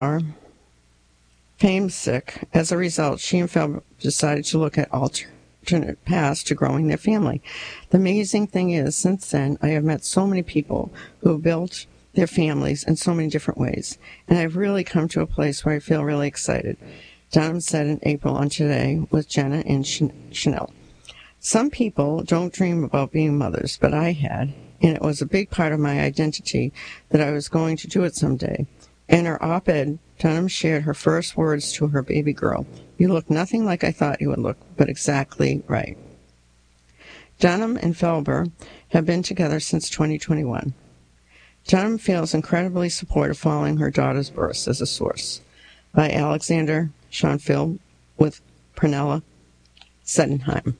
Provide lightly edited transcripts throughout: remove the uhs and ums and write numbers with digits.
became sick. As a result, she and Phil decided to look at alternate paths to growing their family. The amazing thing is, since then, I have met so many people who have built their families in so many different ways, and I've really come to a place where I feel really excited. Dunham said in April on Today with Jenna and Chanel. Some people don't dream about being mothers, but I had, and it was a big part of my identity that I was going to do it someday. In her op-ed, Dunham shared her first words to her baby girl. "You look nothing like I thought you would look, but exactly right." Dunham and Felber have been together since 2021. Dunham feels incredibly supportive following her daughter's birth, as a source. By Alexander Schoenfeld with Pernilla Sedenheim.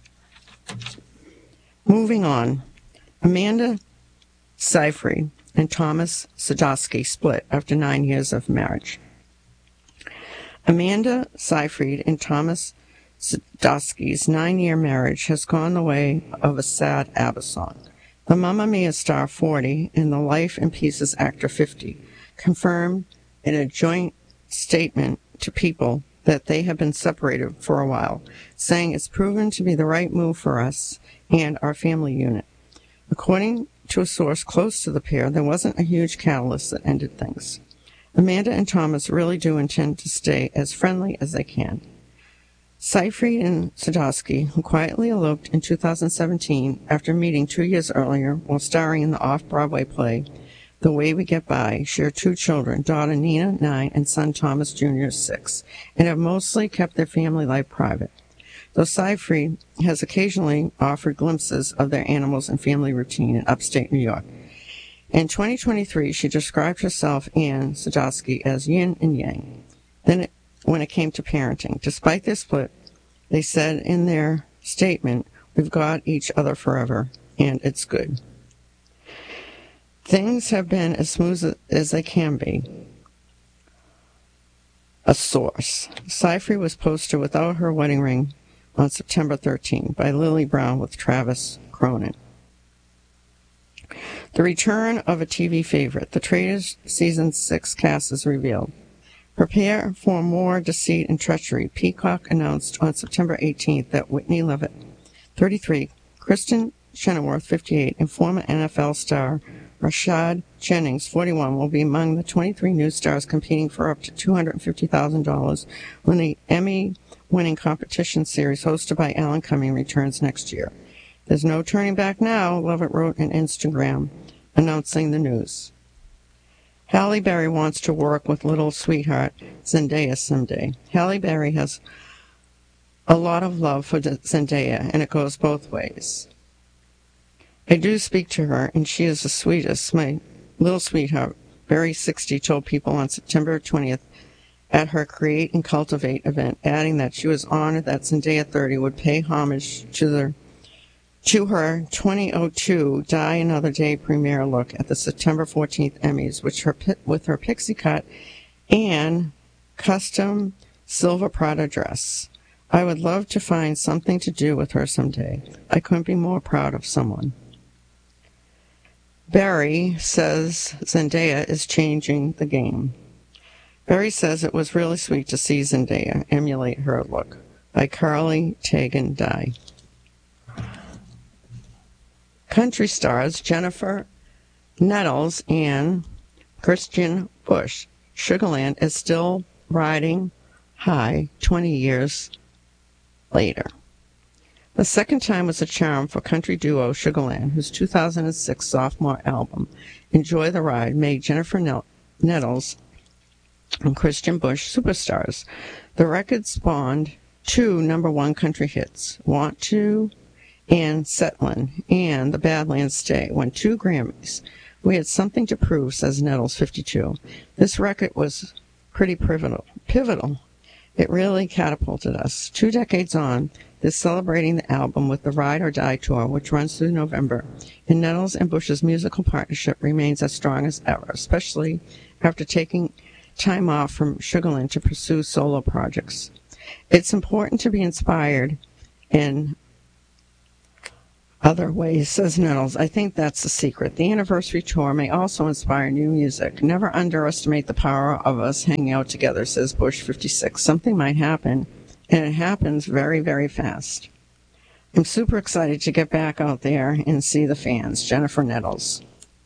Moving on, Amanda Seyfried and Thomas Sadowski split after 9 years of marriage. Amanda Seyfried and Thomas Sadowski's 9-year marriage has gone the way of a sad ABBA song. The Mamma Mia star 40 and the Life in Pieces actor 50 confirmed in a joint statement to People that they have been separated for a while, saying it's proven to be the right move for us and our family unit. According to a source close to the pair, there wasn't a huge catalyst that ended things. Amanda and Thomas really do intend to stay as friendly as they can. Seyfried and Sadowski, who quietly eloped in 2017 after meeting 2 years earlier while starring in the off-Broadway play The Way We Get By, share 2 children, daughter Nina, 9, and son Thomas Jr., 6, and have mostly kept their family life private, though Seyfried has occasionally offered glimpses of their animals and family routine in upstate New York. In 2023, she described herself and Sadowski as yin and yang. When it came to parenting, despite their split, they said in their statement, "We've got each other forever, and it's good." Things have been as smooth as they can be. A source. Seyfried was posted without her wedding ring on September 13 by Lily Brown with Travis Cronin. The return of a TV favorite. The Traitors Season 6 cast is revealed. Prepare for more deceit and treachery. Peacock announced on September 18th that Whitney Levitt, 33, Kristen Chenoweth, 58, and former NFL star Rashad Jennings, 41, will be among the 23 new stars competing for up to $250,000 when the Emmy-winning competition series hosted by Alan Cumming returns next year. "There's no turning back now," Levitt wrote on Instagram, announcing the news. Halle Berry wants to work with little sweetheart Zendaya someday. Halle Berry has a lot of love for Zendaya, and it goes both ways. "I do speak to her, and she is the sweetest. My little sweetheart," Berry, 60, told People on September 20th at her Create and Cultivate event, adding that she was honored that Zendaya, 30, would pay homage to her 2002 Die Another Day premiere look at the September 14th Emmys, with her pixie cut and custom silver Prada dress. "I would love to find something to do with her someday. I couldn't be more proud of someone." Berry says Zendaya is changing the game. Berry says it was really sweet to see Zendaya emulate her look. By Carly Tegan Dye. Country stars Jennifer Nettles and Christian Bush. Sugarland is still riding high 20 years later. The second time was a charm for country duo Sugarland, whose 2006 sophomore album, Enjoy the Ride, made Jennifer Nettles and Christian Bush superstars. The record spawned 2 number-1 country hits, Want To and Settlin', and The Badlands Stay won 2 Grammys. "We had something to prove," says Nettles, 52. "This record was pretty pivotal. It really catapulted us. 2 decades on, they're celebrating the album with the Ride or Die tour, which runs through November, and Nettles and Bush's musical partnership remains as strong as ever, especially after taking time off from Sugarland to pursue solo projects. It's important to be inspired and other ways, says Nettles. I think that's the secret. The anniversary tour may also inspire new music. Never underestimate the power of us hanging out together, says Bush 56. Something might happen, and it happens very, very fast. I'm super excited to get back out there and see the fans. Jennifer Nettles.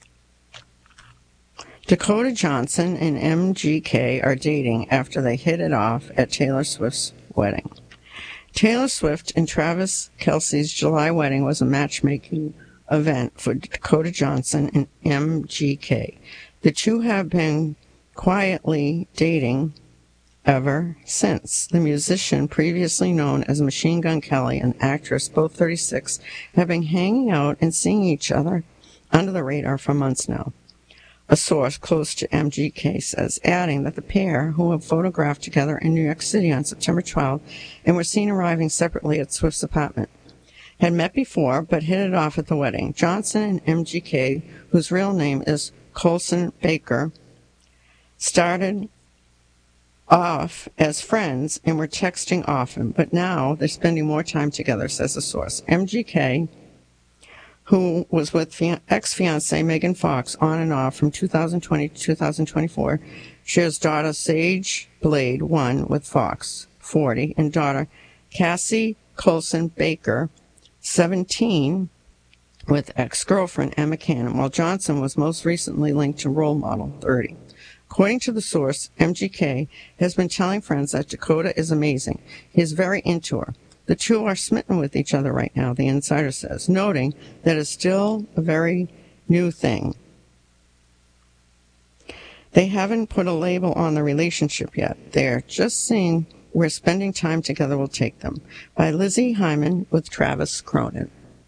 Dakota Johnson and MGK are dating after they hit it off at Taylor Swift's wedding. Taylor Swift and Travis Kelce's July wedding was a matchmaking event for Dakota Johnson and MGK. The two have been quietly dating ever since. The musician, previously known as Machine Gun Kelly, and actress, both 36, have been hanging out and seeing each other under the radar for months now. A source close to MGK says, adding that the pair, who were photographed together in New York City on September 12 and were seen arriving separately at Swift's apartment, had met before but hit it off at the wedding. Johnson and MGK, whose real name is Colson Baker, started off as friends and were texting often, but now they're spending more time together, says the source. MGK, who was with ex-fiancée Megan Fox on and off from 2020 to 2024, shares daughter Sage Blade 1 with Fox, 40, and daughter Cassie Colson Baker, 17, with ex-girlfriend Emma Cannon, while Johnson was most recently linked to role model, 30. According to the source, MGK has been telling friends that Dakota is amazing. He is very into her. The two are smitten with each other right now, the insider says, noting that it's still a very new thing. They haven't put a label on the relationship yet. They're just seeing where spending time together will take them. By Lizzie Hyman with Travis Cronin.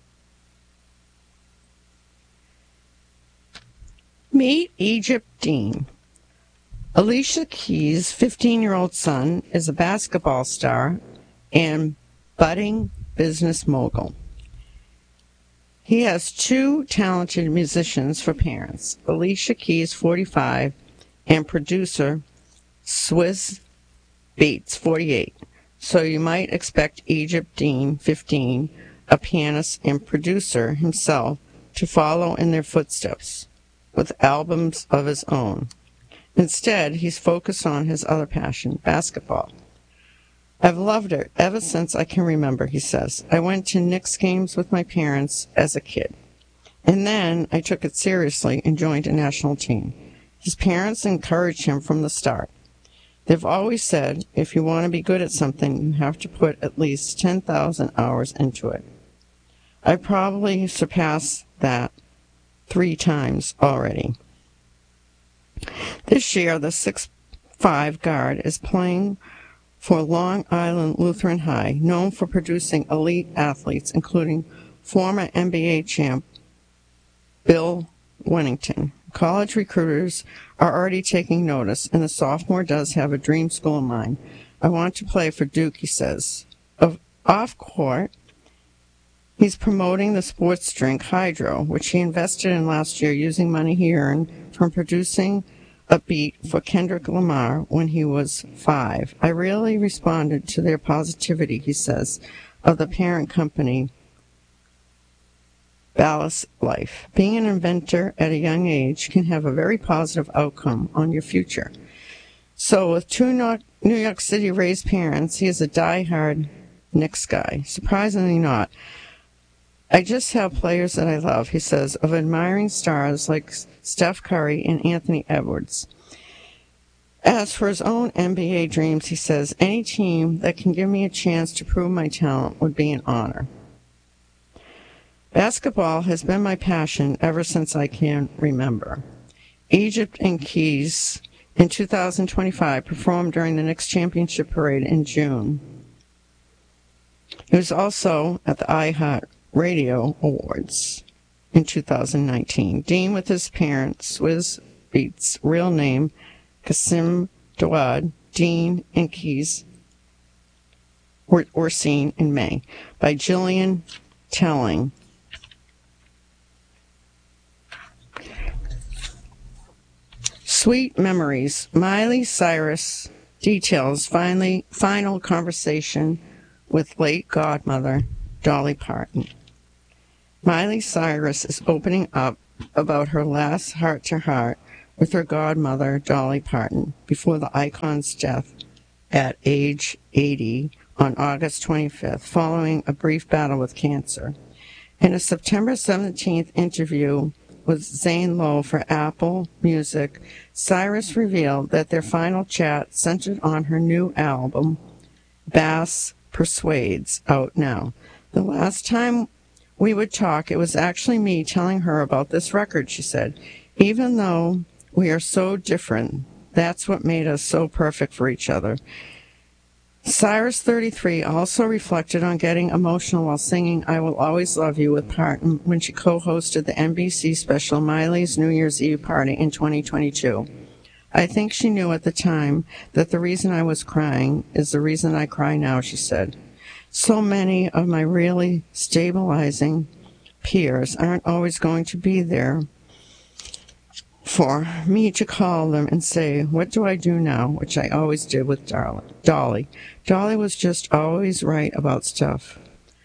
Meet Egypt Dean. Alicia Keys' 15-year-old son is a basketball star and budding business mogul. He has two talented musicians for parents, Alicia Keys, 45, and producer Swizz Beatz, 48. So you might expect Egypt Dean, 15, a pianist and producer himself, to follow in their footsteps with albums of his own. Instead, he's focused on his other passion, basketball. I've loved it ever since I can remember, he says. I went to Knicks games with my parents as a kid. And then I took it seriously and joined a national team. His parents encouraged him from the start. They've always said, if you want to be good at something, you have to put at least 10,000 hours into it. I probably surpassed that 3 times already. This year, the 6'5" guard is playing for Long Island Lutheran High, known for producing elite athletes, including former NBA champ Bill Wennington. College recruiters are already taking notice, and the sophomore does have a dream school in mind. I want to play for Duke, he says. Off court, he's promoting the sports drink Hydro, which he invested in last year using money he earned from producing a beat for Kendrick Lamar when he was 5. I really responded to their positivity, he says, of the parent company, Ballast Life. Being an inventor at a young age can have a very positive outcome on your future. So with two New York City raised parents, he is a die-hard Knicks guy. Surprisingly not. I just have players that I love, he says, of admiring stars like Steph Curry and Anthony Edwards. As for his own NBA dreams, he says, any team that can give me a chance to prove my talent would be an honor. Basketball has been my passion ever since I can remember. Egypt and Keys in 2025 performed during the Knicks Championship Parade in June. He was also at the iHeart Radio Awards in 2019. Dean with his parents, Swizz Beatz, real name Kasim Dawad, Dean and Keys were seen in May by Jillian Telling. Sweet memories. Miley Cyrus details final conversation with late godmother Dolly Parton. Miley Cyrus is opening up about her last heart-to-heart with her godmother, Dolly Parton, before the icon's death at age 80 on August 25th, following a brief battle with cancer. In a September 17th interview with Zane Lowe for Apple Music, Cyrus revealed that their final chat centered on her new album, Bass Persuades, out now. The last time we would talk, it was actually me telling her about this record, she said. Even though we are so different, that's what made us so perfect for each other. Cyrus, 33, also reflected on getting emotional while singing I Will Always Love You with Parton when she co-hosted the NBC special Miley's New Year's Eve party in 2022. I think she knew at the time that the reason I was crying is the reason I cry now, she said. So many of my really stabilizing peers aren't always going to be there for me to call them and say, what do I do now, which I always did with Dolly. Dolly was just always right about stuff,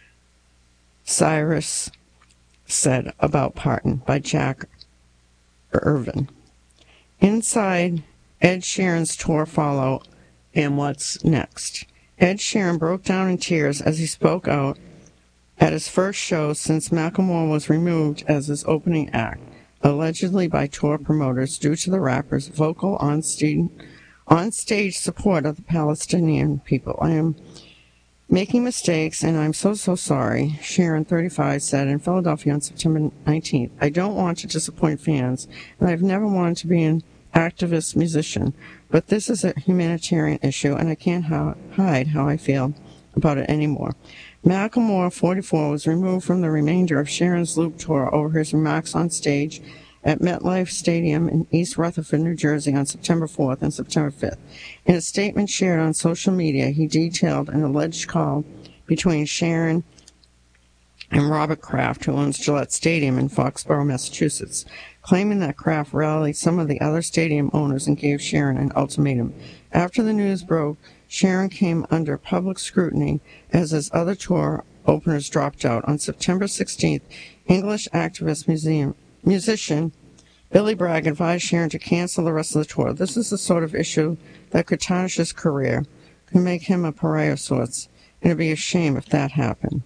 Cyrus said about Parton by Jack Irvin. Inside Ed Sheeran's tour follow and what's next. Ed Sheeran broke down in tears as he spoke out at his first show since Macklemore was removed as his opening act, allegedly by tour promoters due to the rapper's vocal on-stage support of the Palestinian people. I am making mistakes, and I'm so sorry, Sheeran, 35, said in Philadelphia on September 19th. I don't want to disappoint fans, and I've never wanted to be an activist musician, but this is a humanitarian issue, and I can't hide how I feel about it anymore. Macklemore, 44, was removed from the remainder of Sheeran's Loop tour over his remarks on stage at MetLife Stadium in East Rutherford, New Jersey on September 4th and September 5th. In a statement shared on social media, he detailed an alleged call between Sheeran and Robert Kraft, who owns Gillette Stadium in Foxborough, Massachusetts, claiming that Kraft rallied some of the other stadium owners and gave Sheeran an ultimatum. After the news broke, Sheeran came under public scrutiny as his other tour openers dropped out. On September 16th, English activist musician Billy Bragg advised Sheeran to cancel the rest of the tour. This is the sort of issue that could tarnish his career, could make him a pariah of sorts, and it'd be a shame if that happened.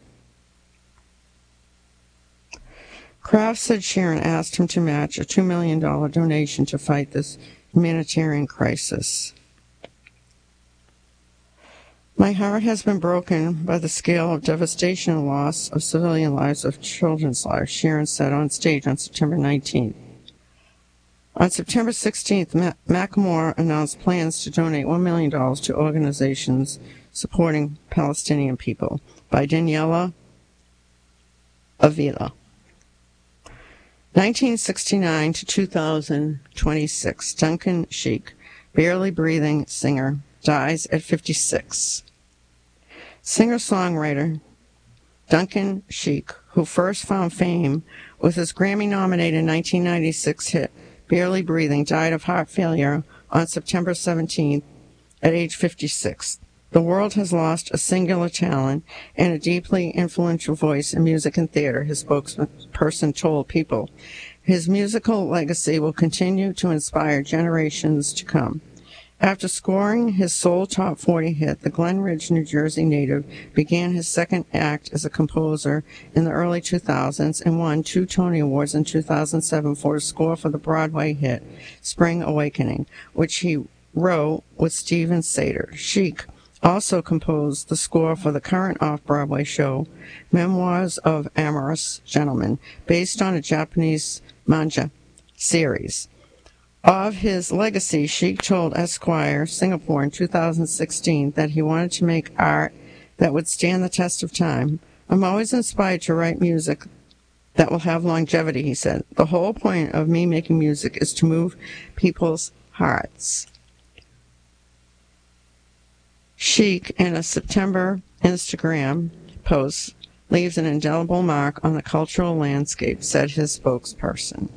Kraft said Sheeran asked him to match a $2 million donation to fight this humanitarian crisis. My heart has been broken by the scale of devastation and loss of civilian lives, of children's lives, Sheeran said on stage on September 19th. On September 16th, Macklemore announced plans to donate $1 million to organizations supporting Palestinian people by Daniela Avila. 1969 to 2026, Duncan Sheik, barely breathing singer, dies at 56. Singer-songwriter Duncan Sheik, who first found fame with his Grammy-nominated 1996 hit Barely Breathing, died of heart failure on September 17th at age 56. The world has lost a singular talent and a deeply influential voice in music and theater, his spokesperson told People. His musical legacy will continue to inspire generations to come. After scoring his sole top 40 hit, the Glen Ridge, New Jersey native began his second act as a composer in the early 2000s and won 2 Tony Awards in 2007 for his score for the Broadway hit Spring Awakening, which he wrote with Steven Sater. Sheik also composed the score for the current off-Broadway show Memoirs of Amorous Gentleman, based on a Japanese manga series. Of his legacy, Sheik told Esquire Singapore in 2016 that he wanted to make art that would stand the test of time. I'm always inspired to write music that will have longevity, he said. The whole point of me making music is to move people's hearts. Sheik, in a September Instagram post, leaves an indelible mark on the cultural landscape, said his spokesperson.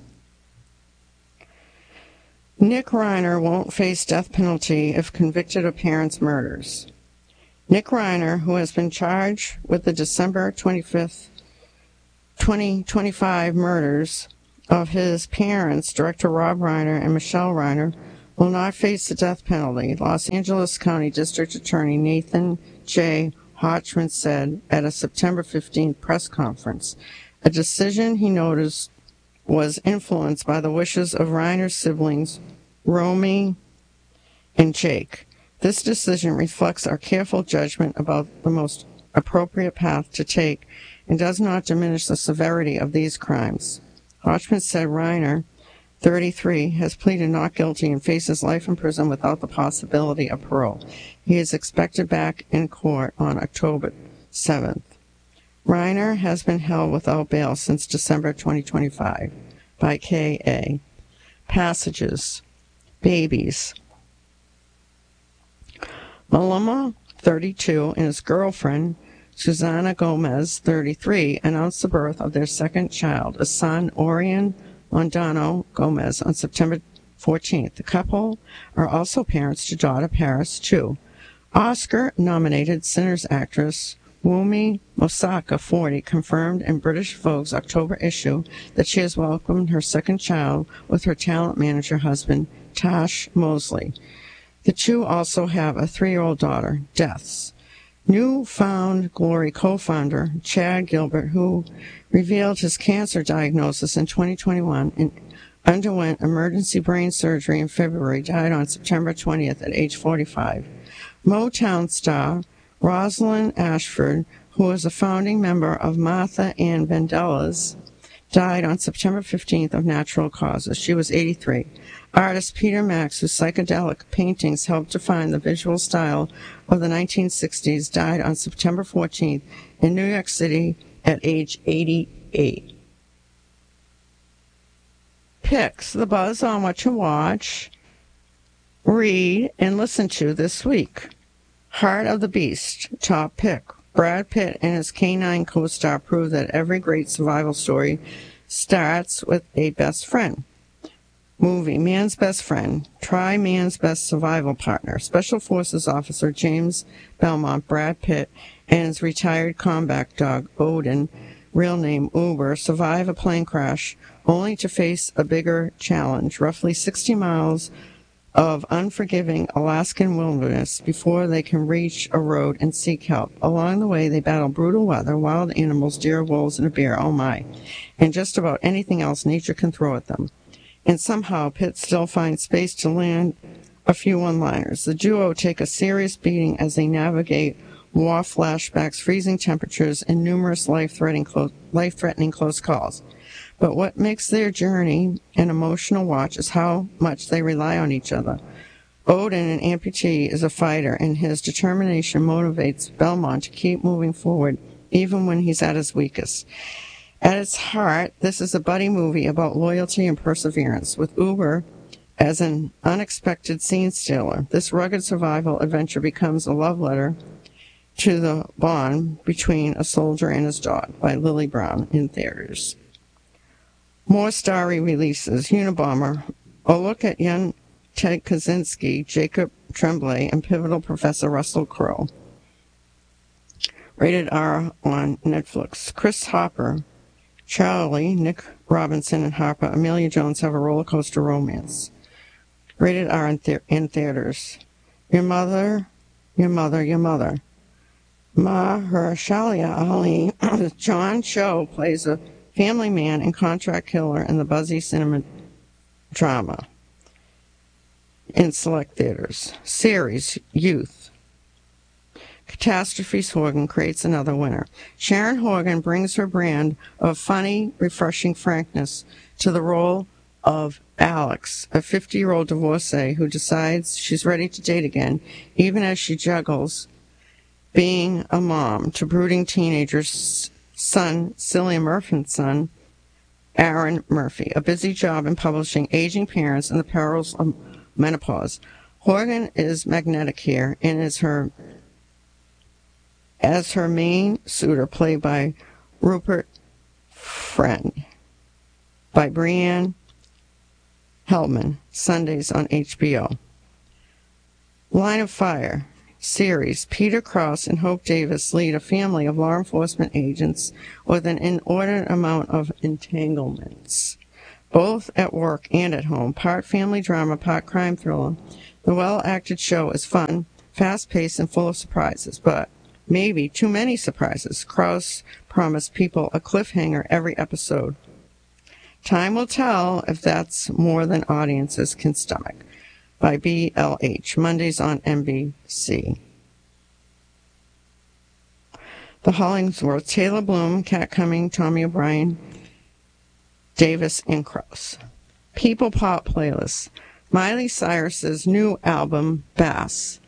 Nick Reiner won't face death penalty if convicted of parents' murders. Nick Reiner, who has been charged with the December 25th, 2025 murders of his parents, director Rob Reiner and Michelle Reiner, will not face the death penalty, Los Angeles County District Attorney Nathan J. Hodgman said at a September 15th press conference. A decision he noticed was influenced by the wishes of Reiner's siblings, Romy and Jake. This decision reflects our careful judgment about the most appropriate path to take and does not diminish the severity of these crimes. Hodgman said Reiner, 33, has pleaded not guilty and faces life in prison without the possibility of parole. He is expected back in court on October 7th. Reiner has been held without bail since December 2025 by K.A. Passages. Babies. Maluma, 32, and his girlfriend, Susana Gomez, 33, announced the birth of their second child, a son, Orion Mondano Gomez, on September 14th. The couple are also parents to daughter Paris Chu. Oscar-nominated Sinners actress Wunmi Mosaku, 40, confirmed in British Vogue's October issue that she has welcomed her second child with her talent manager husband, Tash Mosley. The two also have a 3-year-old daughter, Deaths. New Found Glory co-founder Chad Gilbert, who revealed his cancer diagnosis in 2021 and underwent emergency brain surgery in February, died on September 20th at age 45. Motown star Rosalind Ashford, who was a founding member of Martha and Vandellas, died on September 15th of natural causes. She was 83. Artist Peter Max, whose psychedelic paintings helped define the visual style of the 1960s, died on September 14th in New York City at age 88. Picks the buzz on what you watch, read, and listen to this week. Heart of the Beast, top pick. Brad Pitt and his K-9 co-star prove that every great survival story starts with a best friend. Movie, Man's Best Friend. Try Man's Best Survival Partner. Special Forces Officer James Belmont, Brad Pitt, and his retired combat dog, Odin, real name Uber, survive a plane crash only to face a bigger challenge, roughly 60 miles of unforgiving Alaskan wilderness before they can reach a road and seek help. Along the way, they battle brutal weather, wild animals, deer, wolves, and a bear, oh my, and just about anything else nature can throw at them. And somehow Pitt still finds space to land a few one-liners. The duo take a serious beating as they navigate war flashbacks, freezing temperatures, and numerous life-threatening close calls. But what makes their journey an emotional watch is how much they rely on each other. Odin, an amputee, is a fighter, and his determination motivates Belmont to keep moving forward, even when he's at his weakest. At its heart, this is a buddy movie about loyalty and perseverance, with Uber as an unexpected scene stealer. This rugged survival adventure becomes a love letter to the bond between a soldier and his dog, by Lily Brown, in theaters. More starry releases. Unabomber, a look at young Ted Kaczynski, Jacob Tremblay, and pivotal Professor Russell Crowe. Rated R on Netflix. Chris Hopper, Charlie, Nick Robinson, and Harper, Amelia Jones have a roller coaster romance. Rated R in theaters. Your Mother, Your Mother, Your Mother. Mahershala Ali, John Cho, plays a family man and contract killer in the buzzy cinema drama in select theaters. Series, Youth. Catastrophe Horgan creates another winner. Sharon Horgan brings her brand of funny, refreshing frankness to the role of Alex, a 50-year-old divorcee who decides she's ready to date again, even as she juggles being a mom to brooding teenagers' son, Cillian Murphy's son, Aaron Murphy, a busy job in publishing aging parents and the perils of menopause. Horgan is magnetic here and is as her main suitor, played by Rupert Friend, by Brianne Hellman, Sundays on HBO. Line of Fire. series, Peter Krause and Hope Davis lead a family of law enforcement agents with an inordinate amount of entanglements, both at work and at home, part family drama, part crime thriller. The well-acted show is fun, fast-paced, and full of surprises, but maybe too many surprises. Krause promised people a cliffhanger every episode. Time will tell if that's more than audiences can stomach. By BLH, Mondays on NBC. The Hollingsworth, Taylor Bloom, Kat Cumming, Tommy O'Brien, Davis, and Krause. People Pop Playlist. Miley Cyrus's new album, Bass,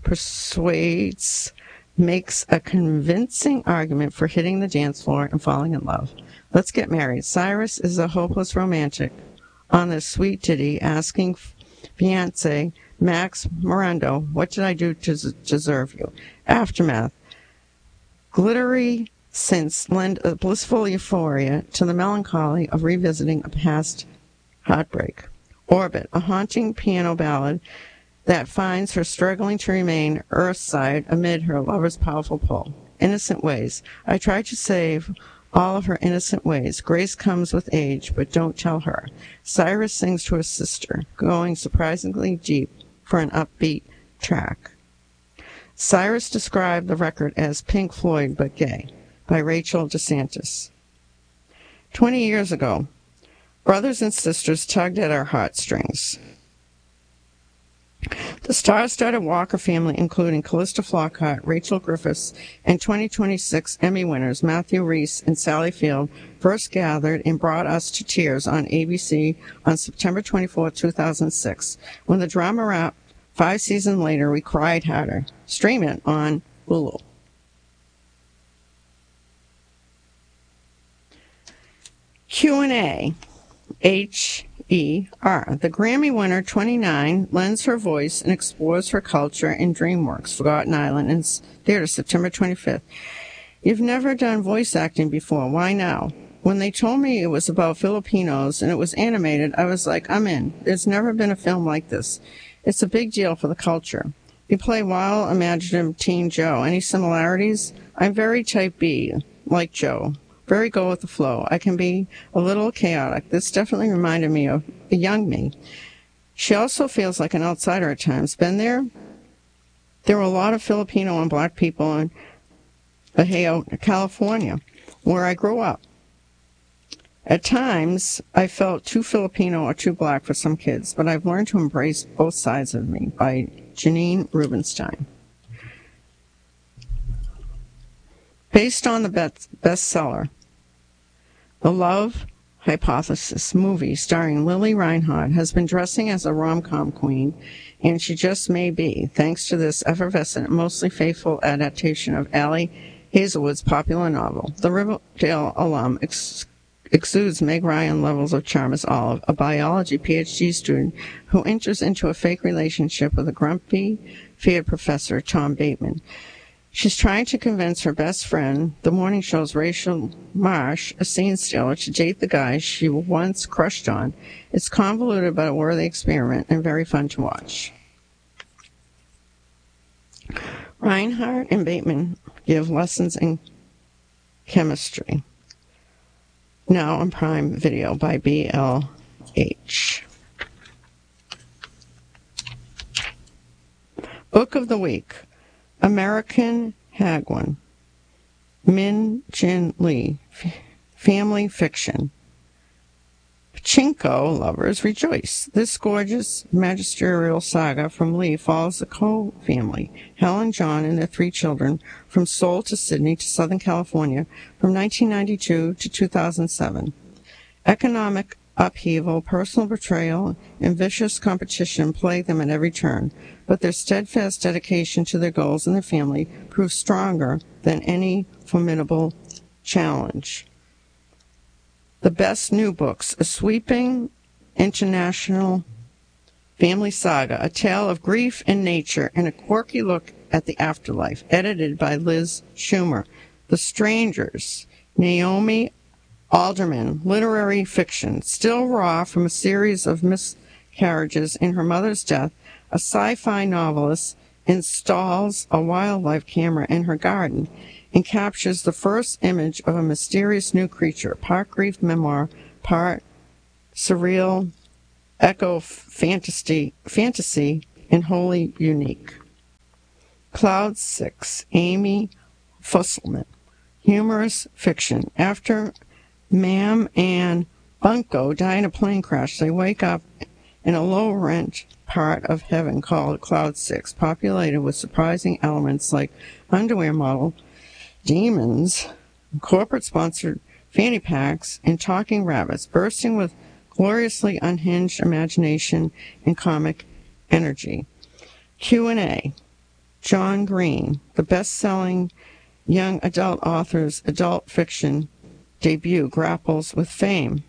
makes a convincing argument for hitting the dance floor and falling in love. Let's Get Married. Cyrus is a hopeless romantic on this sweet ditty asking fiancé Max Morando, what did I do to deserve you? Aftermath. Glittery synths lend a blissful euphoria to the melancholy of revisiting a past heartbreak. Orbit, a haunting piano ballad that finds her struggling to remain earthside amid her lover's powerful pull. Innocent Ways. I try to save all of her innocent ways. Grace comes with age, but don't tell her. Cyrus sings to her sister, going surprisingly deep for an upbeat track. Cyrus described the record as Pink Floyd but gay, by Rachel DeSantis. 20 years ago, brothers and sisters tugged at our heartstrings. The star-studded Walker family, including Callista Flockhart, Rachel Griffiths, and 2026 Emmy winners Matthew Rhys and Sally Field, first gathered and brought us to tears on ABC on September 24, 2006. When the drama wrapped 5 seasons later, we cried harder. Stream it on Hulu. Q&A. H.E.R. The Grammy winner, 29, lends her voice and explores her culture in DreamWorks Forgotten Island in theater September 25th. You've never done voice acting before. Why now? When they told me it was about Filipinos and it was animated, I was like, I'm in. There's never been a film like this. It's a big deal for the culture. You play wild, imaginative teen Joe. Any similarities? I'm very type B, like Joe. Very go with the flow. I can be a little chaotic. This definitely reminded me of a young me. She also feels like an outsider at times. Been there? There were a lot of Filipino and black people in Bajío, California, where I grew up. At times, I felt too Filipino or too black for some kids, but I've learned to embrace both sides of me. By Janine Rubenstein. Based on the bestseller, The Love Hypothesis movie starring Lily Reinhardt has been dressing as a rom-com queen, and she just may be, thanks to this effervescent, mostly faithful adaptation of Allie Hazelwood's popular novel. The Riverdale alum exudes Meg Ryan levels of charm as Olive, a biology PhD student who enters into a fake relationship with a grumpy, feared professor, Tom Bateman. She's trying to convince her best friend, the morning show's Rachel Marsh, a scene stealer, to date the guy she once crushed on. It's convoluted but a worthy experiment and very fun to watch. Reinhardt and Bateman give lessons in chemistry. Now on Prime Video by BLH. Book of the Week. American Hagwon, Min Jin Lee, family fiction. Pachinko lovers rejoice. This gorgeous magisterial saga from Lee follows the Coe family, Helen, John, and their 3 children, from Seoul to Sydney to Southern California from 1992 to 2007. Economic upheaval, personal betrayal, and vicious competition plague them at every turn, but their steadfast dedication to their goals and their family proves stronger than any formidable challenge. The best new books, a sweeping international family saga, a tale of grief and nature, and a quirky look at the afterlife, edited by Liz Schumer. The Strangers, Naomi Alderman, literary fiction, still raw from a series of miscarriages in her mother's death, a sci-fi novelist installs a wildlife camera in her garden and captures the first image of a mysterious new creature, part grief memoir, part surreal echo fantasy, and wholly unique. Cloud 6, Amy Fusselman. Humorous fiction. After Ma'am and Bunko die in a plane crash, they wake up in a low-rent part of heaven called Cloud 6, populated with surprising elements like underwear model, demons, corporate-sponsored fanny packs, and talking rabbits, bursting with gloriously unhinged imagination and comic energy. Q&A. John Green, the best-selling young adult author's adult fiction debut, grapples with fame.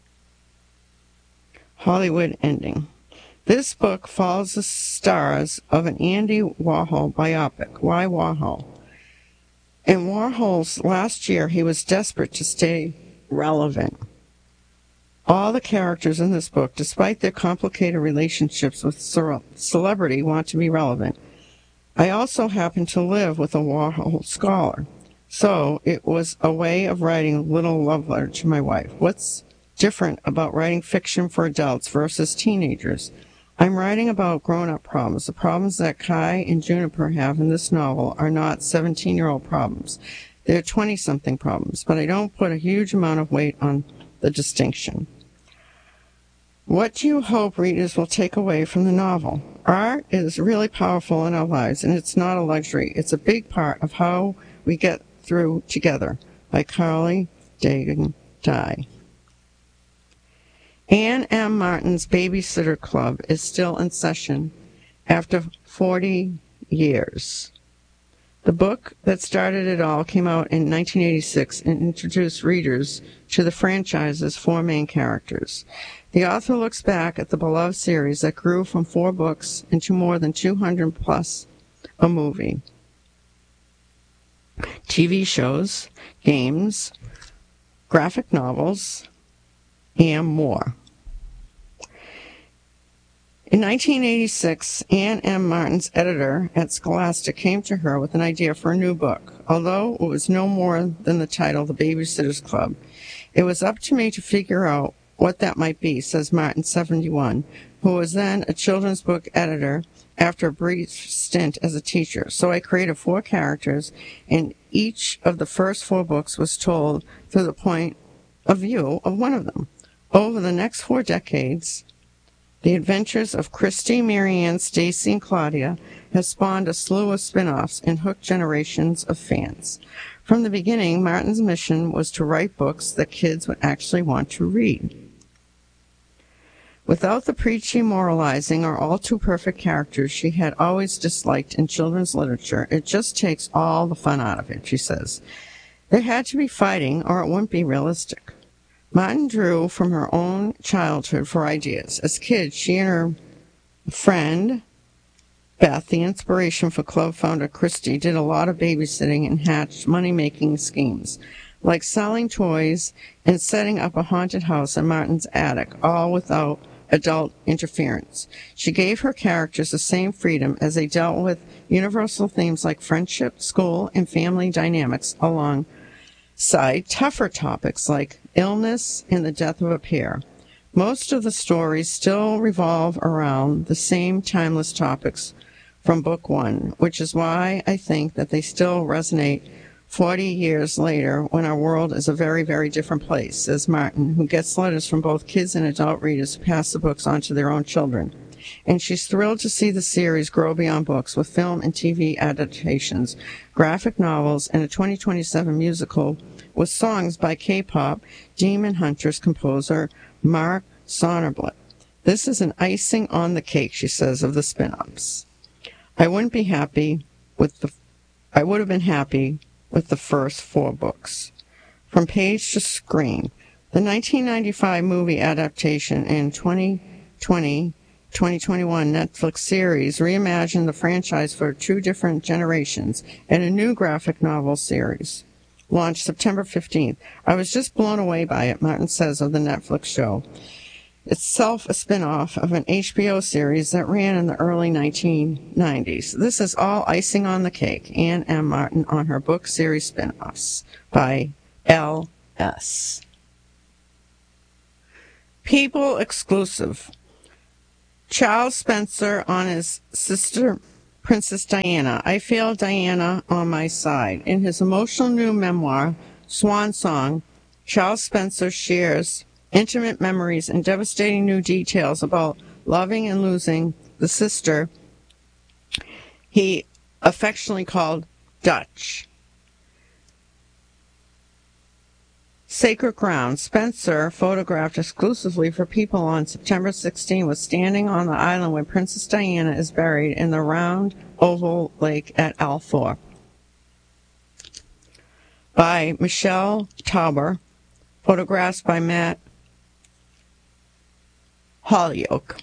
Hollywood ending. This book follows the stars of an Andy Warhol biopic. Why Warhol? In Warhol's last year, he was desperate to stay relevant. All the characters in this book, despite their complicated relationships with celebrity, want to be relevant. I also happen to live with a Warhol scholar, so it was a way of writing a little love letter to my wife. What's different about writing fiction for adults versus teenagers? I'm writing about grown-up problems. The problems that Kai and Juniper have in this novel are not 17-year-old problems. They're 20-something problems, but I don't put a huge amount of weight on the distinction. What do you hope readers will take away from the novel? Art is really powerful in our lives, and it's not a luxury. It's a big part of how we get through together. By Carly Dagan Dye. Anne M. Martin's Babysitter Club is still in session after 40 years. The book that started it all came out in 1986 and introduced readers to the franchise's four main characters. The author looks back at the beloved series that grew from 4 books into more than 200 plus a movie, TV shows, games, graphic novels, and more. In 1986, Anne M. Martin's editor at Scholastic came to her with an idea for a new book. Although it was no more than the title, The Babysitter's Club, it was up to me to figure out what that might be, says Martin, 71, who was then a children's book editor after a brief stint as a teacher. So I created 4 characters, and each of the first 4 books was told through the point of view of one of them. Over the next 4 decades, the adventures of Christy, Marianne, Stacy, and Claudia have spawned a slew of spin-offs and hooked generations of fans. From the beginning, Martin's mission was to write books that kids would actually want to read. Without the preachy moralizing or all-too-perfect characters she had always disliked in children's literature, it just takes all the fun out of it, she says. There had to be fighting, or it wouldn't be realistic. Martin drew from her own childhood for ideas. As kids, she and her friend, Beth, the inspiration for club founder Christy, did a lot of babysitting and hatched money-making schemes, like selling toys and setting up a haunted house in Martin's attic, all without adult interference. She gave her characters the same freedom as they dealt with universal themes like friendship, school, and family dynamics alongside tougher topics like illness and the death of a pair. Most of the stories still revolve around the same timeless topics from book 1, which is why I think that they still resonate 40 years later when our world is a very, very different place, says Martin, who gets letters from both kids and adult readers who pass the books on to their own children. And she's thrilled to see the series grow beyond books with film and TV adaptations, graphic novels, and a 2027 musical with songs by K-pop Demon Hunters composer Mark Sonnerblit. This is an icing on the cake, she says, of the spin-offs. I would have been happy with the first 4 books. From page to screen, the 1995 movie adaptation and 2021 Netflix series reimagined the franchise for 2 different generations, and a new graphic novel series launched September 15th. I was just blown away by it, Martin says of the Netflix show. itself a spin-off of an HBO series that ran in the early 1990s. This is all icing on the cake. Anne M. Martin on her book series spin-offs by L.S. People exclusive. Charles Spencer on his sister, Princess Diana. I feel Diana on my side. In his emotional new memoir, Swan Song, Charles Spencer shares intimate memories and devastating new details about loving and losing the sister he affectionately called Dutch. Sacred Ground. Spencer, photographed exclusively for People on September 16, was standing on the island where Princess Diana is buried in the round oval lake at Althorpe. By Michelle Tauber. Photographs by Matt Holyoke.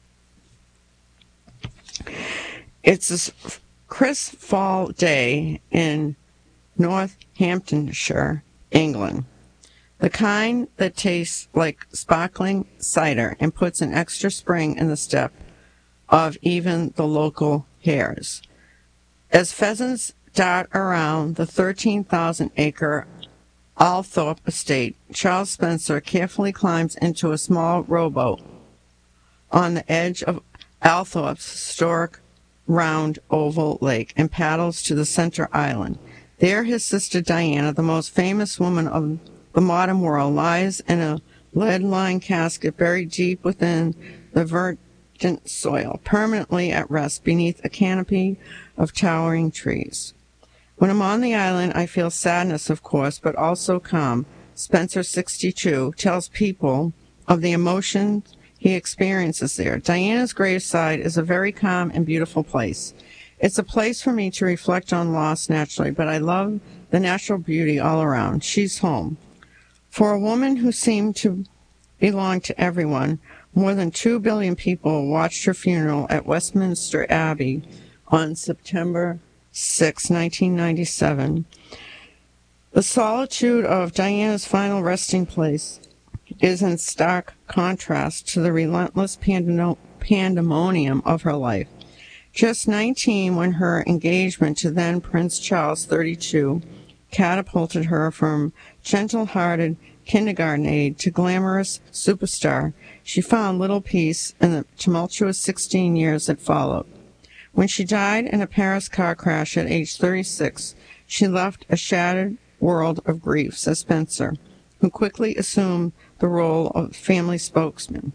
It's a crisp fall day in Northamptonshire, England. The kind that tastes like sparkling cider and puts an extra spring in the step of even the local hares. As pheasants dart around the 13,000-acre Althorpe estate, Charles Spencer carefully climbs into a small rowboat on the edge of Althorpe's historic round oval lake and paddles to the center island. There his sister Diana, the most famous woman of the modern world, lies in a lead-lined casket buried deep within the verdant soil, permanently at rest beneath a canopy of towering trees. When I'm on the island, I feel sadness, of course, but also calm. Spencer, 62, tells People of the emotions he experiences there. Diana's graveside is a very calm and beautiful place. It's a place for me to reflect on loss naturally, but I love the natural beauty all around. She's home. For a woman who seemed to belong to everyone, more than 2 billion people watched her funeral at Westminster Abbey on September 6, 1997. The solitude of Diana's final resting place is in stark contrast to the relentless pandemonium of her life. Just 19 when her engagement to then Prince Charles, 32, catapulted her from gentle-hearted kindergarten aide to glamorous superstar, she found little peace in the tumultuous 16 years that followed. When she died in a Paris car crash at age 36, she left a shattered world of grief, says Spencer, who quickly assumed the role of family spokesman.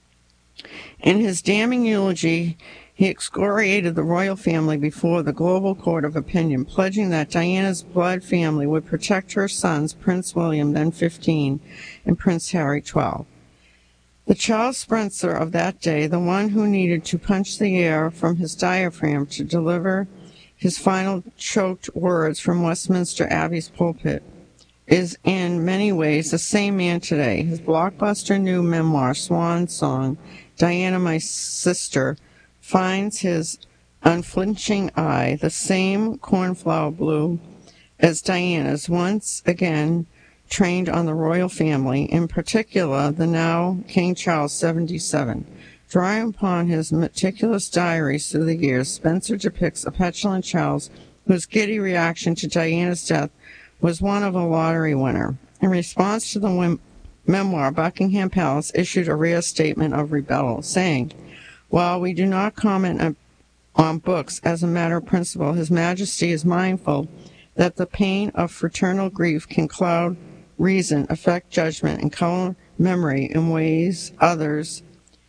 In his damning eulogy, he excoriated the royal family before the global court of opinion, pledging that Diana's blood family would protect her sons, Prince William, then 15, and Prince Harry, 12. The Charles Spencer of that day, the one who needed to punch the air from his diaphragm to deliver his final choked words from Westminster Abbey's pulpit, is in many ways the same man today. His blockbuster new memoir, Swan Song, Diana, My Sister, finds his unflinching eye the same cornflower blue as Diana's, once again trained on the royal family, in particular the now King Charles, 77. Drawing upon his meticulous diaries through the years, Spencer depicts a petulant Charles whose giddy reaction to Diana's death was one of a lottery winner. In response to the memoir, Buckingham Palace issued a rare statement of rebuttal, saying, "While we do not comment on books as a matter of principle, His Majesty is mindful that the pain of fraternal grief can cloud reason, affect judgment, and color memory in ways others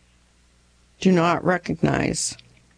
do not recognize,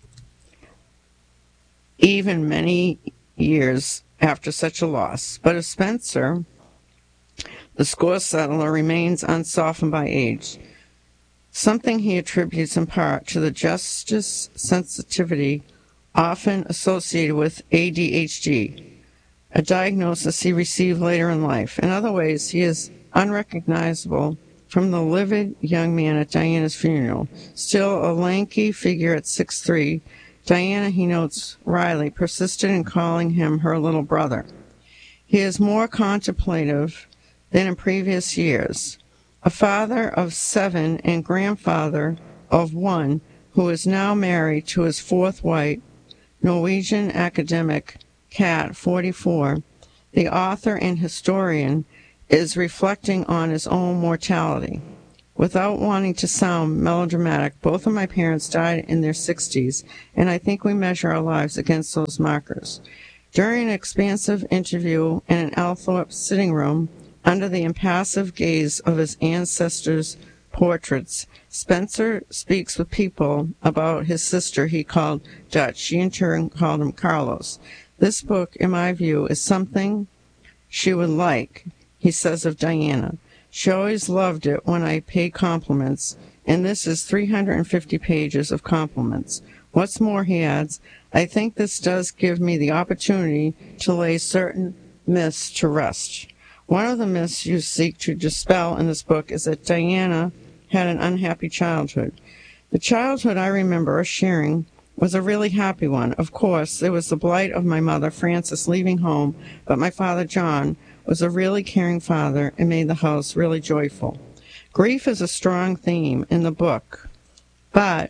even many years after such a loss." But if Spencer, the score settler, remains unsoftened by age, something he attributes in part to the justice sensitivity often associated with ADHD, a diagnosis he received later in life. In other ways, he is unrecognizable from the livid young man at Diana's funeral. Still a lanky figure at 6'3", Diana, he notes wryly, persisted in calling him her little brother. He is more contemplative than in previous years, a father of 7 and grandfather of 1, who is now married to his fourth wife, Norwegian academic Kat, 44, the author and historian, is reflecting on his own mortality. Without wanting to sound melodramatic, both of my parents died in their 60s, and I think we measure our lives against those markers. During an expansive interview in an Althorp sitting room, under the impassive gaze of his ancestors' portraits, Spencer speaks with people about his sister he called Dutch. She in turn called him Carlos. This book, in my view, is something she would like, he says of Diana. She always loved it when I paid compliments, and this is 350 pages of compliments. What's more, he adds, I think this does give me the opportunity to lay certain myths to rest. One of the myths you seek to dispel in this book is that Diana had an unhappy childhood. The childhood I remember sharing was a really happy one. Of course, there was the blight of my mother, Frances, leaving home, but my father, John, was a really caring father and made the house really joyful. Grief is a strong theme in the book, but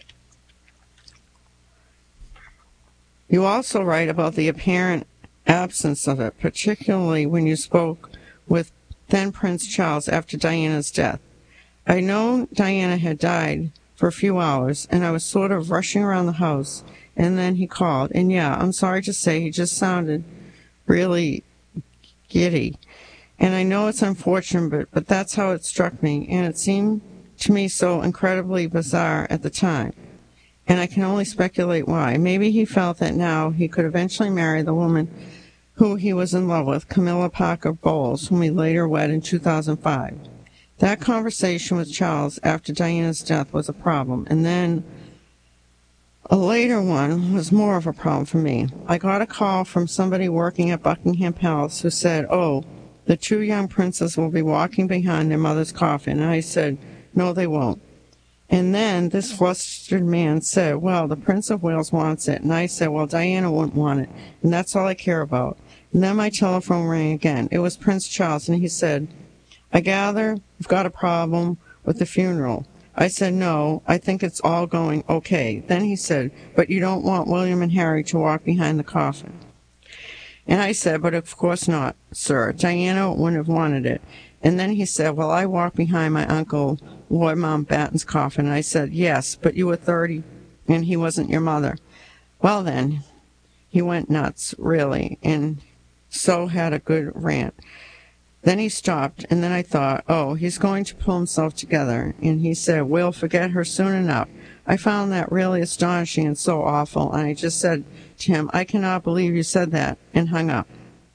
you also write about the apparent absence of it, particularly when you spoke with then Prince Charles after Diana's death. I know Diana had died for a few hours, and I was sort of rushing around the house, and then he called, and yeah, I'm sorry to say he just sounded really giddy. And I know it's unfortunate, but that's how it struck me, and it seemed to me so incredibly bizarre at the time. And I can only speculate why. Maybe he felt that now he could eventually marry the woman who he was in love with, Camilla Parker Bowles, whom he later wed in 2005. That conversation with Charles after Diana's death was a problem, and then a later one was more of a problem for me. I got a call from somebody working at Buckingham Palace who said, oh, the 2 young princes will be walking behind their mother's coffin. And I said, no, they won't. And then this flustered man said, well, the Prince of Wales wants it. And I said, well, Diana wouldn't want it. And that's all I care about. And then my telephone rang again. It was Prince Charles, and he said, I gather you've got a problem with the funeral. I said, no, I think it's all going okay. Then he said, but you don't want William and Harry to walk behind the coffin. And I said, but of course not, sir. Diana wouldn't have wanted it. And then he said, well, I walked behind my uncle, Lord Mountbatten's coffin. And I said, yes, but you were 30, and he wasn't your mother. Well, then, he went nuts, really, and so had a good rant. Then he stopped, and then I thought, oh, he's going to pull himself together. And he said, we'll forget her soon enough. I found that really astonishing and so awful, and I just said to him, I cannot believe you said that, and hung up.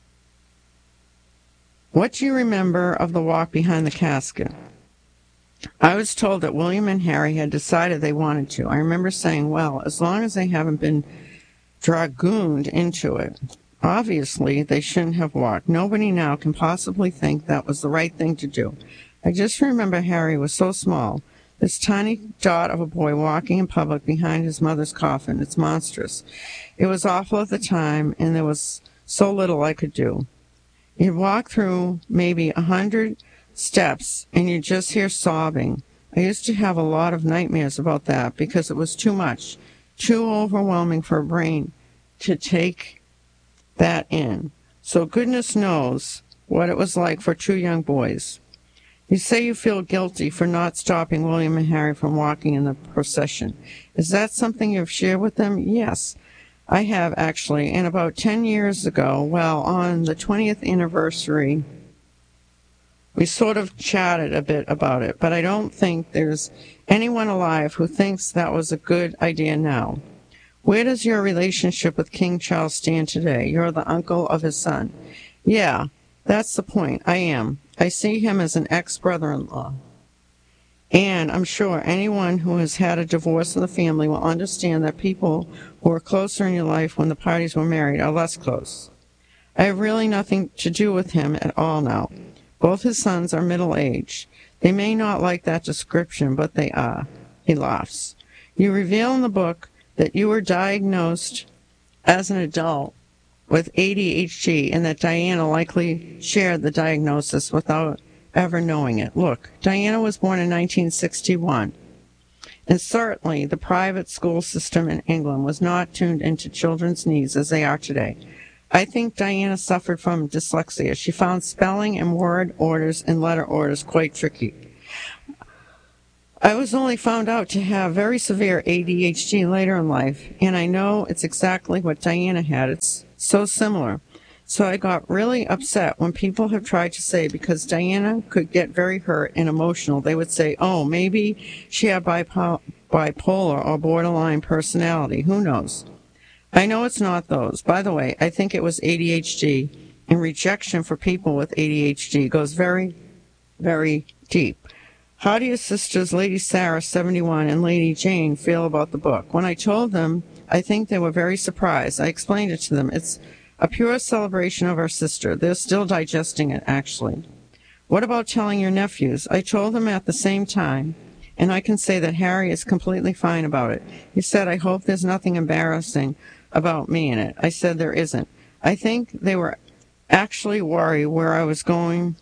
What do you remember of the walk behind the casket? I was told that William and Harry had decided they wanted to. I remember saying, well, as long as they haven't been dragooned into it. Obviously, they shouldn't have walked. Nobody now can possibly think that was the right thing to do. I just remember Harry was so small, this tiny dot of a boy walking in public behind his mother's coffin. It's monstrous. It was awful at the time, and there was so little I could do. You'd walk through maybe 100 steps, and you'd just hear sobbing. I used to have a lot of nightmares about that because it was too much, too overwhelming for a brain to take that in. So goodness knows what it was like for 2 young boys. You say you feel guilty for not stopping William and Harry from walking in the procession. Is that something you've shared with them? Yes, I have actually. And about 10 years ago, well, on the 20th anniversary, we sort of chatted a bit about it, but I don't think there's anyone alive who thinks that was a good idea now. Where does your relationship with King Charles stand today? You're the uncle of his son. Yeah, that's the point. I am. I see him as an ex-brother-in-law. And I'm sure anyone who has had a divorce in the family will understand that people who were closer in your life when the parties were married are less close. I have really nothing to do with him at all now. Both his sons are middle-aged. They may not like that description, but they are. He laughs. You reveal in the book that you were diagnosed as an adult with ADHD and that Diana likely shared the diagnosis without ever knowing it. Look, Diana was born in 1961. And certainly the private school system in England was not tuned into children's needs as they are today. I think Diana suffered from dyslexia. She found spelling and word orders and letter orders quite tricky. I was only found out to have very severe ADHD later in life, and I know it's exactly what Diana had. It's so similar. So I got really upset when people have tried to say because Diana could get very hurt and emotional, they would say, oh, maybe she had bipolar or borderline personality. Who knows? I know it's not those. By the way, I think it was ADHD, and rejection for people with ADHD goes very, very deep. How do your sisters, Lady Sarah, 71, and Lady Jane, feel about the book? When I told them, I think they were very surprised. I explained it to them. It's a pure celebration of our sister. They're still digesting it, actually. What about telling your nephews? I told them at the same time, and I can say that Harry is completely fine about it. He said, I hope there's nothing embarrassing about me in it. I said there isn't. I think they were actually worried where I was going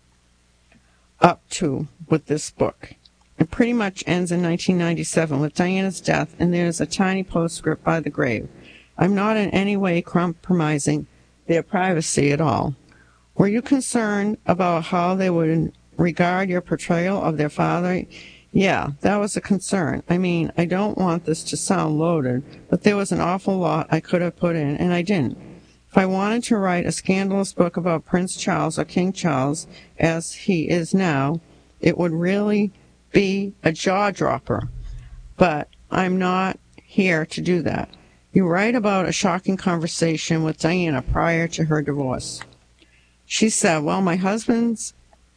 up to with this book. It pretty much ends in 1997 with Diana's death, and there's a tiny postscript by the grave. I'm not in any way compromising their privacy at all. Were you concerned about how they would regard your portrayal of their father? Yeah, that was a concern. I mean, I don't want this to sound loaded, but there was an awful lot I could have put in, and I didn't. If I wanted to write a scandalous book about Prince Charles or King Charles, as he is now, it would really be a jaw-dropper. But I'm not here to do that. You write about a shocking conversation with Diana prior to her divorce. She said, well, my husband's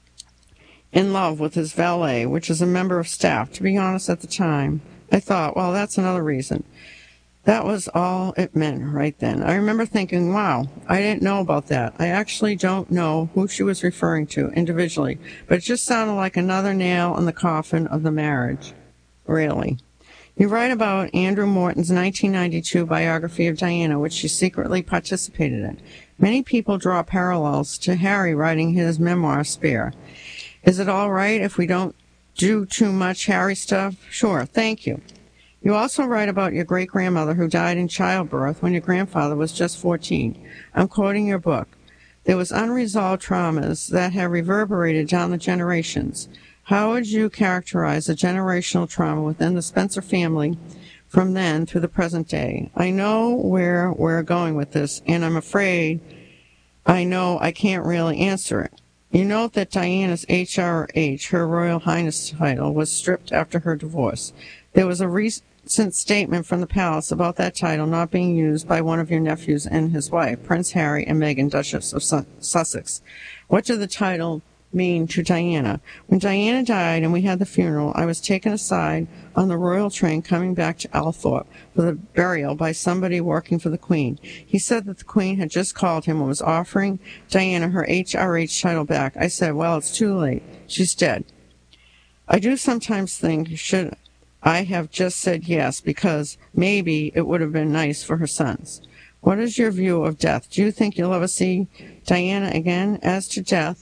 in love with his valet, which is a member of staff. To be honest, at the time, I thought, well, that's another reason. That was all it meant right then. I remember thinking, wow, I didn't know about that. I actually don't know who she was referring to individually, but it just sounded like another nail in the coffin of the marriage. Really. You write about Andrew Morton's 1992 biography of Diana, which she secretly participated in. Many people draw parallels to Harry writing his memoir, Spare. Is it all right if we don't do too much Harry stuff? Sure, thank you. You also write about your great-grandmother who died in childbirth when your grandfather was just 14. I'm quoting your book. There was unresolved traumas that have reverberated down the generations. How would you characterize the generational trauma within the Spencer family from then through the present day? I know where we're going with this, and I'm afraid I know I can't really answer it. You note that Diana's HRH, her Royal Highness title, was stripped after her divorce. There was a recent statement from the palace about that title not being used by one of your nephews and his wife, Prince Harry and Meghan, Duchess of Sussex. What did the title mean to Diana? When Diana died and we had the funeral, I was taken aside on the royal train coming back to Althorpe for the burial by somebody working for the Queen. He said that the Queen had just called him and was offering Diana her HRH title back. I said, well, it's too late. She's dead. I do sometimes think, should I have just said yes, because maybe it would have been nice for her sons. What is your view of death? Do you think you'll ever see Diana again? As to death,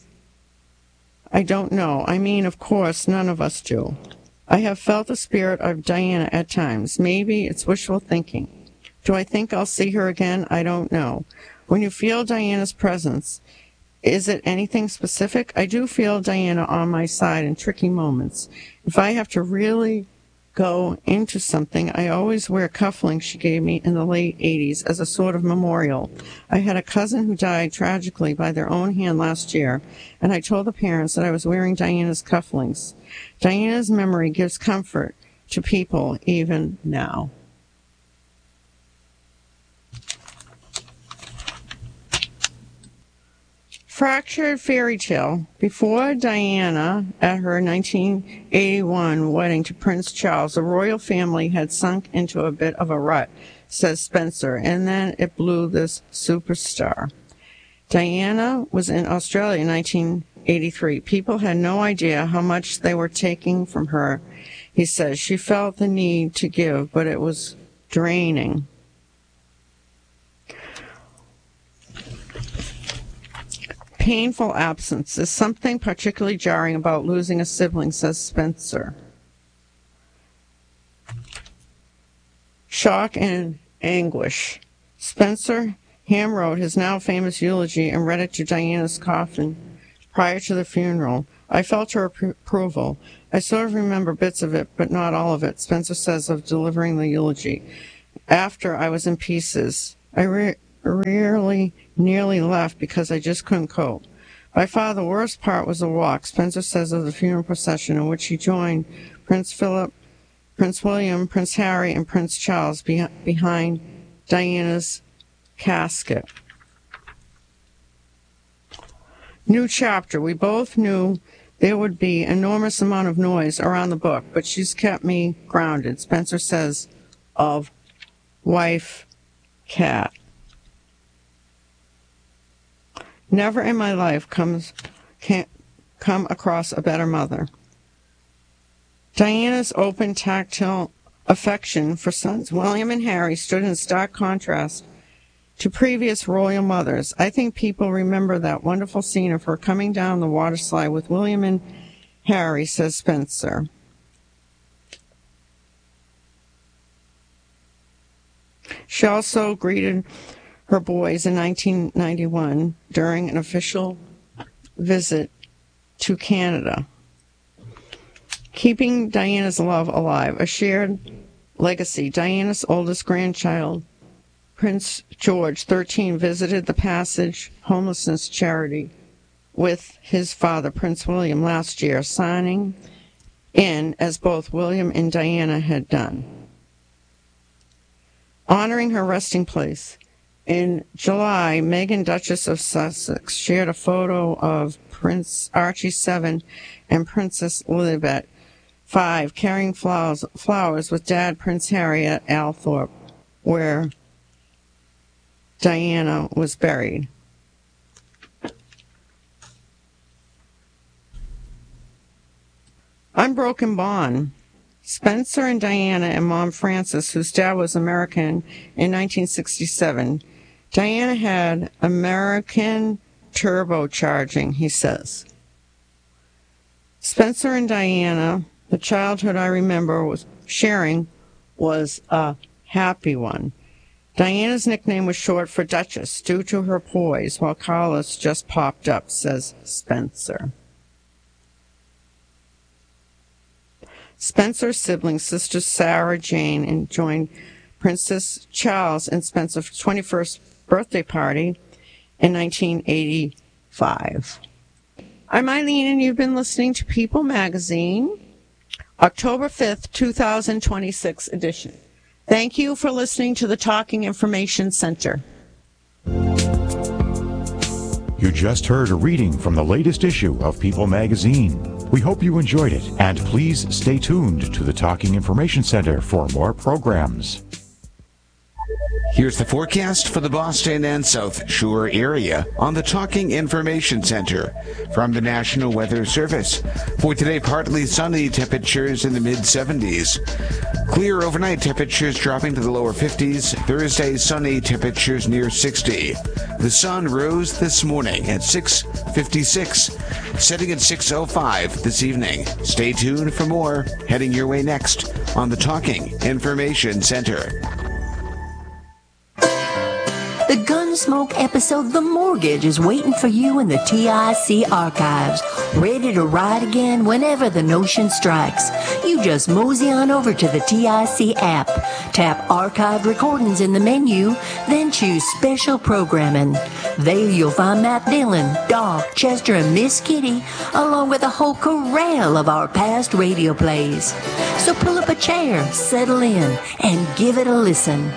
I don't know. I mean, of course, none of us do. I have felt the spirit of Diana at times. Maybe it's wishful thinking. Do I think I'll see her again? I don't know. When you feel Diana's presence, is it anything specific? I do feel Diana on my side in tricky moments. If I have to really go into something, I always wear cufflinks she gave me in the late 80s as a sort of memorial. I had a cousin who died tragically by their own hand last year, and I told the parents that I was wearing Diana's cufflinks. Diana's memory gives comfort to people even now. Fractured fairy tale. Before Diana, at her 1981 wedding to Prince Charles, the royal family had sunk into a bit of a rut, says Spencer, and then it blew this superstar. Diana was in Australia in 1983. People had no idea how much they were taking from her. He says she felt the need to give, but it was draining. painful absence. There's something particularly jarring about losing a sibling, says Spencer. Shock and anguish. Spencer handwrote his now famous eulogy and read it to Diana's coffin prior to the funeral. I felt her approval. I sort of remember bits of it, but not all of it, Spencer says of delivering the eulogy. After I was in pieces, I rarely nearly left because I just couldn't cope. By far the worst part was the walk, Spencer says of the funeral procession in which he joined Prince Philip, Prince William, Prince Harry, and Prince Charles behind Diana's casket. New chapter. We both knew there would be enormous amount of noise around the book, but she's kept me grounded, Spencer says of wife Kat. Never in my life can't come across a better mother. Diana's open, tactile affection for sons William and Harry stood in stark contrast to previous royal mothers. I think people remember that wonderful scene of her coming down the water slide with William and Harry, says Spencer. She also greeted her boys in 1991 during an official visit to Canada. Keeping Diana's love alive, a shared legacy. Diana's oldest grandchild, Prince George, 13, visited the Passage homelessness charity with his father, Prince William, last year, signing in as both William and Diana had done, honoring her resting place. In July, Meghan, Duchess of Sussex, shared a photo of Prince Archie, 7, and Princess Elizabeth, 5, carrying flowers with Dad, Prince Harry, at Althorpe, where Diana was buried. Unbroken bond. Spencer and Diana and Mom Frances, whose dad was American in 1967. Diana had American turbocharging, he says. Spencer and Diana, the childhood I remember was sharing, was a happy one. Diana's nickname was short for Duchess due to her poise, while Carlos just popped up, says Spencer. Spencer's siblings, sisters Sarah Jane, and joined Princess Charles and Spencer's 21st birthday party in 1985. I'm Eileen, and you've been listening to People Magazine, October 5th, 2026 edition. Thank you for listening to the Talking Information Center. You just heard a reading from the latest issue of People Magazine. We hope you enjoyed it, and please stay tuned to the Talking Information Center for more programs. Here's the forecast for the Boston and South Shore area on the Talking Information Center from the National Weather Service. For today, partly sunny, temperatures in the mid-70s. Clear overnight, temperatures dropping to the lower 50s. Thursday, sunny, temperatures near 60. The sun rose this morning at 6:56, setting at 6:05 this evening. Stay tuned for more, heading your way next on the Talking Information Center. The Gunsmoke episode The Mortgage is waiting for you in the TIC archives, ready to ride again whenever the notion strikes. You just mosey on over to the TIC app, tap Archived Recordings in the menu, then choose Special Programming. There you'll find Matt Dillon, Doc, Chester, and Miss Kitty, along with a whole corral of our past radio plays. So pull up a chair, settle in, and give it a listen.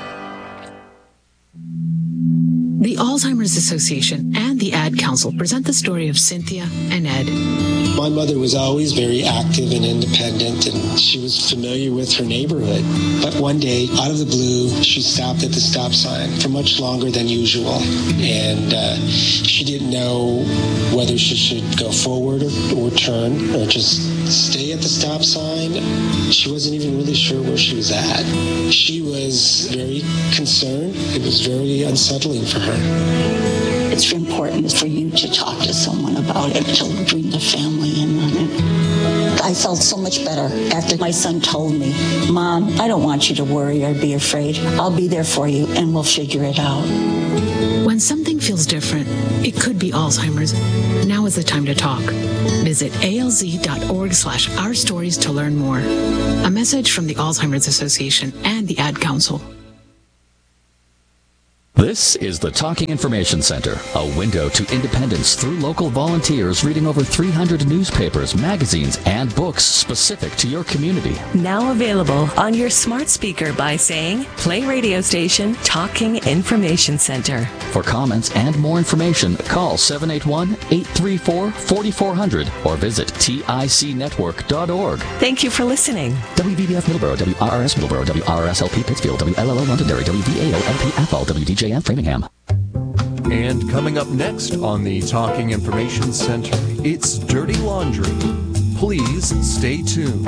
The Alzheimer's Association and the Ad Council present the story of Cynthia and Ed. My mother was always very active and independent, and she was familiar with her neighborhood. But one day, out of the blue, she stopped at the stop sign for much longer than usual. And she didn't know whether she should go forward or turn or just stay at the stop sign. She wasn't even really sure where she was at. She was very concerned. It was very unsettling for her. It's important for you to talk to someone about it, to bring the family in on it. I felt so much better after my son told me, Mom, I don't want you to worry or be afraid. I'll be there for you and we'll figure it out. When something feels different, it could be Alzheimer's. Now is the time to talk. Visit alz.org/ourstories to learn more. A message from the Alzheimer's Association and the Ad Council. This is the Talking Information Center, a window to independence through local volunteers reading over 300 newspapers, magazines, and books specific to your community. Now available on your smart speaker by saying, play radio station Talking Information Center. For comments and more information, call 781-834-4400 or visit ticnetwork.org. Thank you for listening. WVBF Middleborough, WRRS Middleborough, WRSLP Pittsfield, WLLO Londonderry, WVAO LP Athol, WDJM Framingham. And coming up next on the Talking Information Center, it's Dirty Laundry. Please stay tuned.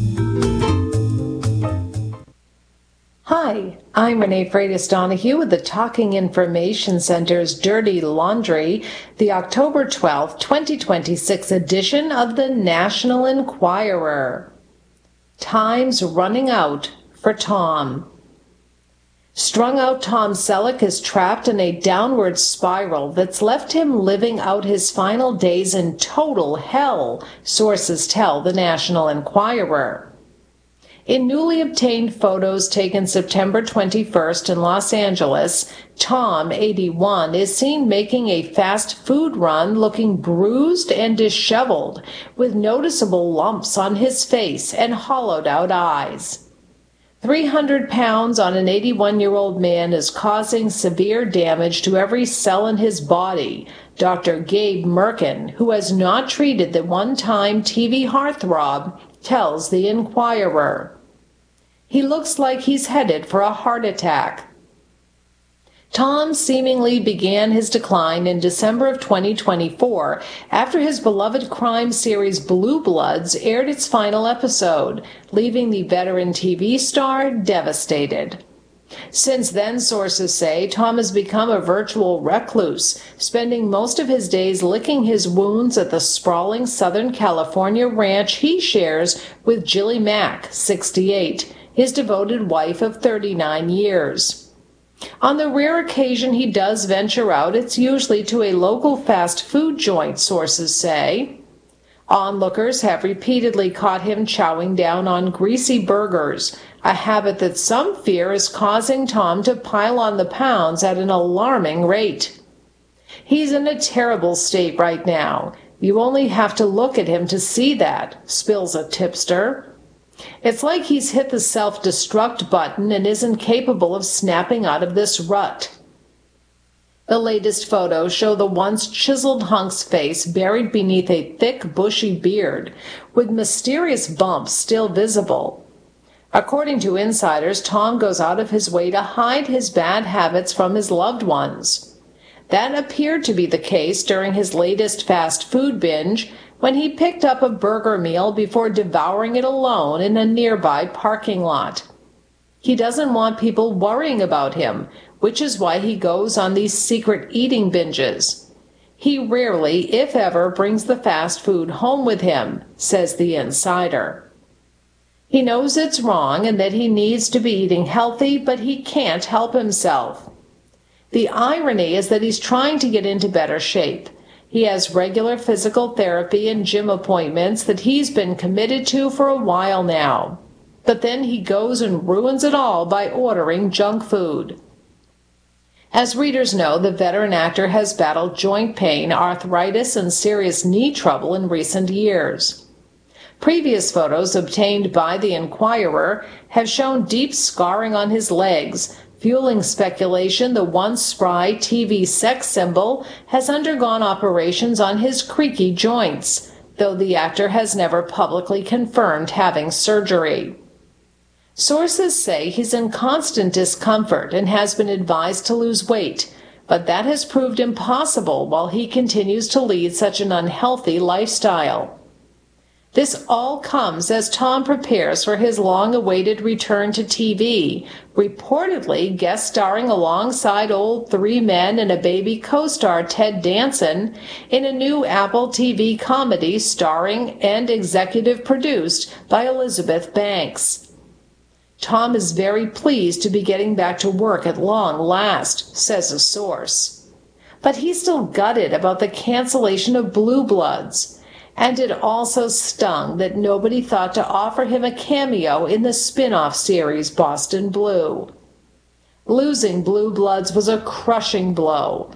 Hi, I'm Renee Freitas Donahue with the Talking Information Center's Dirty Laundry, the October 12, 2026 edition of the National Enquirer. Time's running out for Tom. Strung-out Tom Selleck is trapped in a downward spiral that's left him living out his final days in total hell, sources tell the National Enquirer. In newly obtained photos taken September 21st in Los Angeles, Tom, 81, is seen making a fast food run looking bruised and disheveled, with noticeable lumps on his face and hollowed-out eyes. 300 pounds on an 81-year-old man is causing severe damage to every cell in his body, Dr. Gabe Merkin, who has not treated the one-time TV heartthrob, tells the Enquirer. He looks like he's headed for a heart attack. Tom seemingly began his decline in December of 2024 after his beloved crime series Blue Bloods aired its final episode, leaving the veteran TV star devastated. Since then, sources say, Tom has become a virtual recluse, spending most of his days licking his wounds at the sprawling Southern California ranch he shares with Jilly Mack, 68, his devoted wife of 39 years. On the rare occasion he does venture out, it's usually to a local fast food joint, sources say. Onlookers have repeatedly caught him chowing down on greasy burgers, a habit that some fear is causing Tom to pile on the pounds at an alarming rate. He's in a terrible state right now. You only have to look at him to see that, spills a tipster. It's like he's hit the self-destruct button and isn't capable of snapping out of this rut. The latest photos show the once chiseled hunk's face buried beneath a thick, bushy beard, with mysterious bumps still visible. According to insiders, Tom goes out of his way to hide his bad habits from his loved ones. That appeared to be the case during his latest fast food binge, when he picked up a burger meal before devouring it alone in a nearby parking lot. He doesn't want people worrying about him, which is why he goes on these secret eating binges. He rarely, if ever, brings the fast food home with him, says the insider. He knows it's wrong and that he needs to be eating healthy, but he can't help himself. The irony is that he's trying to get into better shape. He has regular physical therapy and gym appointments that he's been committed to for a while now. But then he goes and ruins it all by ordering junk food. As readers know, the veteran actor has battled joint pain, arthritis, and serious knee trouble in recent years. Previous photos obtained by the Enquirer have shown deep scarring on his legs, fueling speculation the once spry TV sex symbol has undergone operations on his creaky joints, though the actor has never publicly confirmed having surgery. Sources say he's in constant discomfort and has been advised to lose weight, but that has proved impossible while he continues to lead such an unhealthy lifestyle. This all comes as Tom prepares for his long-awaited return to TV, reportedly guest starring alongside old Three Men and a Baby co-star Ted Danson in a new Apple TV comedy starring and executive produced by Elizabeth Banks. Tom is very pleased to be getting back to work at long last, says a source. But he's still gutted about the cancellation of Blue Bloods. And it also stung that nobody thought to offer him a cameo in the spin-off series Boston Blue. Losing Blue Bloods was a crushing blow.